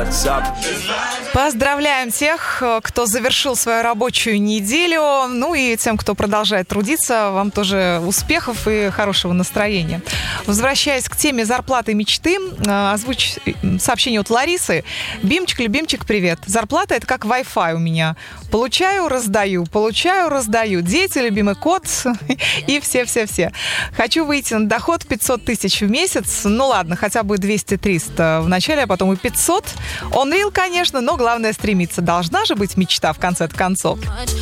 Поздравляем тех, кто завершил свою рабочую неделю. Ну и тем, кто продолжает трудиться, вам тоже успехов и хорошего настроения. Возвращаясь к теме зарплаты мечты, озвучь сообщение от Ларисы. Бимчик, любимчик, привет. Зарплата — это как Wi-Fi у меня. Получаю, раздаю, дети, любимый кот и все-все-все. Хочу выйти на доход 500 тысяч в месяц. Ну ладно, хотя бы 200-300 в начале, а потом и 500. Он real, конечно, но главное стремиться. Должна же быть мечта в конце концов.